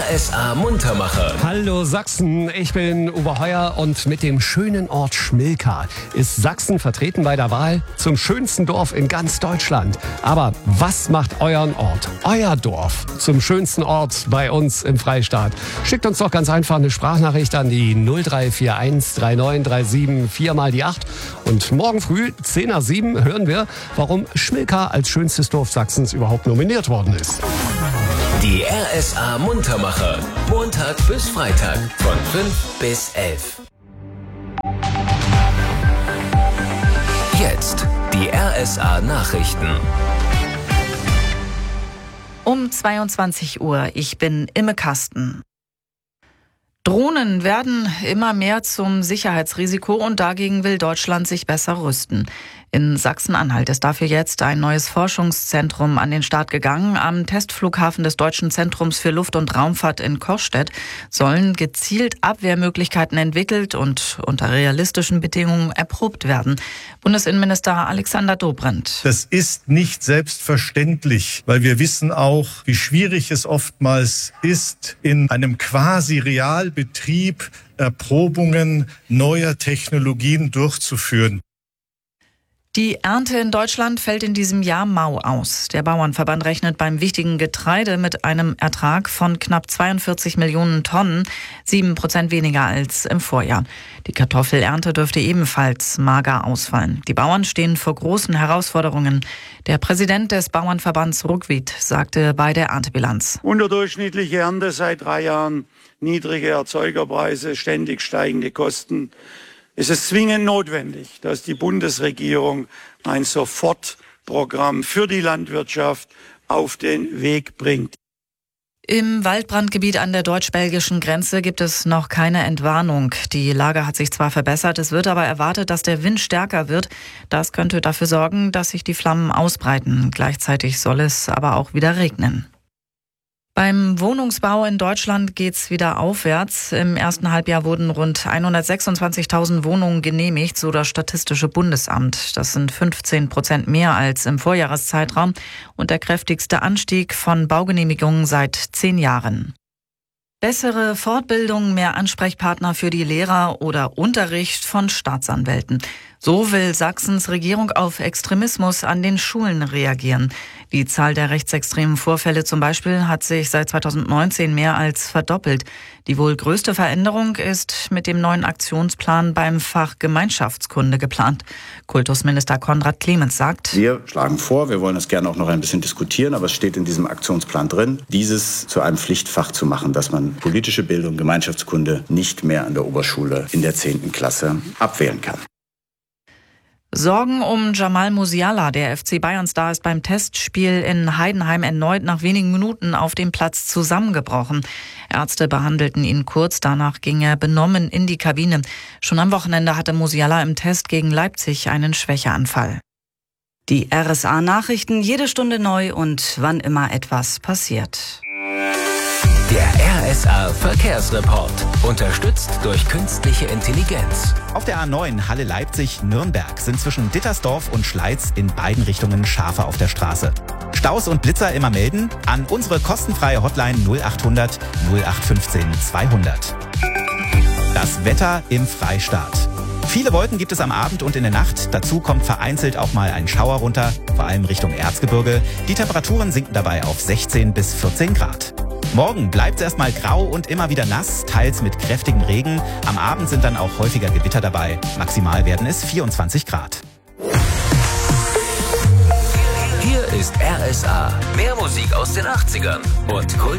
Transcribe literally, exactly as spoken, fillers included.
R S A Muntermacher. Hallo Sachsen, ich bin Uwe Heuer und mit dem schönen Ort Schmilka ist Sachsen vertreten bei der Wahl zum schönsten Dorf in ganz Deutschland. Aber was macht euren Ort, euer Dorf zum schönsten Ort bei uns im Freistaat? Schickt uns doch ganz einfach eine Sprachnachricht an die null drei vier eins drei neun drei sieben vier mal die acht. Und morgen früh, zehn nach sieben, hören wir, warum Schmilka als schönstes Dorf Sachsens überhaupt nominiert worden ist. Die R S A Muntermacher. Montag bis Freitag von fünf bis elf. Jetzt die R S A Nachrichten. Um zweiundzwanzig Uhr. Ich bin Imme Kasten. Drohnen werden immer mehr zum Sicherheitsrisiko und dagegen will Deutschland sich besser rüsten. In Sachsen-Anhalt ist dafür jetzt ein neues Forschungszentrum an den Start gegangen. Am Testflughafen des Deutschen Zentrums für Luft- und Raumfahrt in Coschstedt sollen gezielt Abwehrmöglichkeiten entwickelt und unter realistischen Bedingungen erprobt werden. Bundesinnenminister Alexander Dobrindt. Das ist nicht selbstverständlich, weil wir wissen auch, wie schwierig es oftmals ist, in einem quasi Realbetrieb Erprobungen neuer Technologien durchzuführen. Die Ernte in Deutschland fällt in diesem Jahr mau aus. Der Bauernverband rechnet beim wichtigen Getreide mit einem Ertrag von knapp zweiundvierzig Millionen Tonnen, sieben Prozent weniger als im Vorjahr. Die Kartoffelernte dürfte ebenfalls mager ausfallen. Die Bauern stehen vor großen Herausforderungen. Der Präsident des Bauernverbands Ruckwied sagte bei der Erntebilanz: Unterdurchschnittliche Ernte seit drei Jahren, niedrige Erzeugerpreise, ständig steigende Kosten. Es ist zwingend notwendig, dass die Bundesregierung ein Sofortprogramm für die Landwirtschaft auf den Weg bringt. Im Waldbrandgebiet an der deutsch-belgischen Grenze gibt es noch keine Entwarnung. Die Lage hat sich zwar verbessert, es wird aber erwartet, dass der Wind stärker wird. Das könnte dafür sorgen, dass sich die Flammen ausbreiten. Gleichzeitig soll es aber auch wieder regnen. Beim Wohnungsbau in Deutschland geht's wieder aufwärts. Im ersten Halbjahr wurden rund hundertsechsundzwanzigtausend Wohnungen genehmigt, so das Statistische Bundesamt. Das sind fünfzehn Prozent mehr als im Vorjahreszeitraum und der kräftigste Anstieg von Baugenehmigungen seit zehn Jahren. Bessere Fortbildung, mehr Ansprechpartner für die Lehrer oder Unterricht von Staatsanwälten. So will Sachsens Regierung auf Extremismus an den Schulen reagieren. Die Zahl der rechtsextremen Vorfälle zum Beispiel hat sich seit zweitausendneunzehn mehr als verdoppelt. Die wohl größte Veränderung ist mit dem neuen Aktionsplan beim Fach Gemeinschaftskunde geplant. Kultusminister Konrad Clemens sagt: Wir schlagen vor, wir wollen das gerne auch noch ein bisschen diskutieren, aber es steht in diesem Aktionsplan drin, dieses zu einem Pflichtfach zu machen, dass man politische Bildung, Gemeinschaftskunde nicht mehr an der Oberschule in der zehnten Klasse abwählen kann. Sorgen um Jamal Musiala. Der F C Bayern-Star ist beim Testspiel in Heidenheim erneut nach wenigen Minuten auf dem Platz zusammengebrochen. Ärzte behandelten ihn kurz, danach ging er benommen in die Kabine. Schon am Wochenende hatte Musiala im Test gegen Leipzig einen Schwächeanfall. Die R S A-Nachrichten jede Stunde neu und wann immer etwas passiert. Der R S A Verkehrsreport. Unterstützt durch künstliche Intelligenz. Auf der A neun Halle-Leipzig-Nürnberg sind zwischen Dittersdorf und Schleiz in beiden Richtungen Schafe auf der Straße. Staus und Blitzer immer melden an unsere kostenfreie Hotline null acht hundert null acht fünfzehn zweihundert. Das Wetter im Freistaat. Viele Wolken gibt es am Abend und in der Nacht. Dazu kommt vereinzelt auch mal ein Schauer runter, vor allem Richtung Erzgebirge. Die Temperaturen sinken dabei auf sechzehn bis vierzehn Grad. Morgen bleibt es erstmal grau und immer wieder nass, teils mit kräftigem Regen. Am Abend sind dann auch häufiger Gewitter dabei. Maximal werden es vierundzwanzig Grad. Hier ist R S A. Mehr Musik aus den achtzigern und Kult